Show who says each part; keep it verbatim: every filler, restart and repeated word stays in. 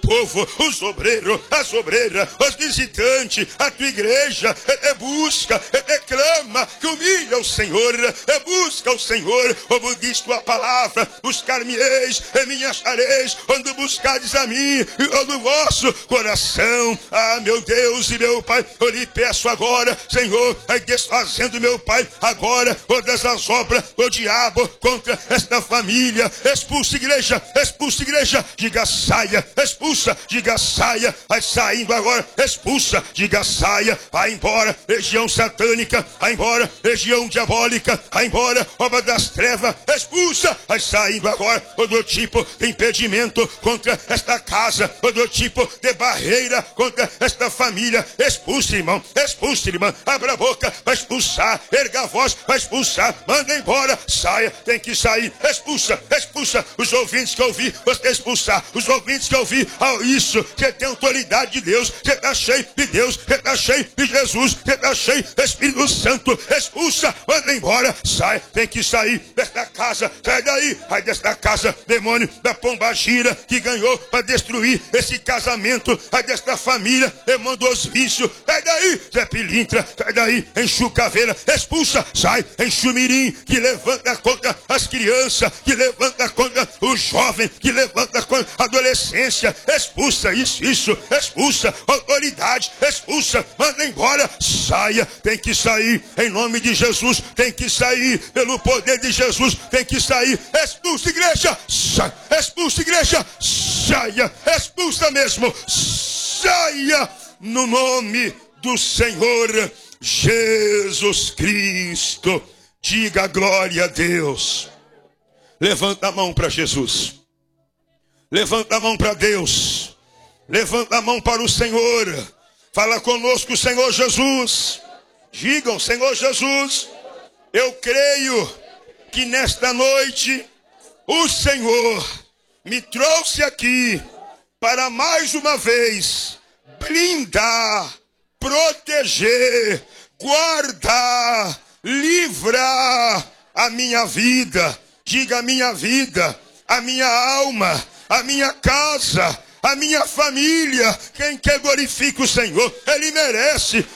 Speaker 1: povo, os obreiros, as obreiras, os visitantes, a tua igreja, é, é busca, é, é clama, que humilha o Senhor, é busca o Senhor, como diz tua palavra, buscar-me-eis, e me achareis, quando buscardes a mim, e do vosso coração. Ah, meu Deus e meu Pai, eu lhe peço agora, Senhor, aí desfazendo, meu Pai, agora, todas as obras do diabo contra esta família, expulsa igreja, expulsa igreja, diga saia, expulsa, diga saia, vai saindo agora, expulsa, diga saia, vai embora, legião satânica, vai embora, legião diabólica, vai embora, obra das trevas, expulsa, vai saindo agora, todo tipo de impedimento contra esta casa, todo tipo de barreira contra esta família, expulsa, irmão, expulsa, irmã, abra a boca, vai expulsar, erga a voz, vai expulsar, manda embora, saia, tem que sair, expulsa, expulsa, os ouvintes que eu ouvi, você expulsar, os ouvintes que eu ouvi, oh, isso, você tem autoridade de Deus, você está cheio de Deus, você está cheio de Jesus, você está cheio do Espírito Santo, expulsa, manda embora, sai, tem que sair desta casa, sai daí, sai desta casa, demônio da pombagira que ganhou para destruir esse casamento, sai desta família, demônio dos vícios, sai daí, Zé Pilintra, sai daí, enxu caveira, expulsa, sai, enxu mirim, que levanta contra as crianças, que levanta contra o jovem, que levanta contra a adolescência, expulsa isso, isso, expulsa, autoridade, expulsa, manda embora, saia, tem que sair, em nome de Jesus, tem que sair, pelo poder de Jesus, tem que sair, expulsa igreja, sai, expulsa igreja, saia, expulsa mesmo, saia, no nome do Senhor Jesus Cristo, diga glória a Deus. Levanta a mão para Jesus, levanta a mão para Deus, levanta a mão para o Senhor, fala conosco, Senhor Jesus, digam, Senhor Jesus, eu creio que nesta noite o Senhor me trouxe aqui para mais uma vez blindar, proteger, guardar, livrar a minha vida. Diga a minha vida, a minha alma, a minha casa, a minha família. Quem quer glorifica o Senhor, Ele merece.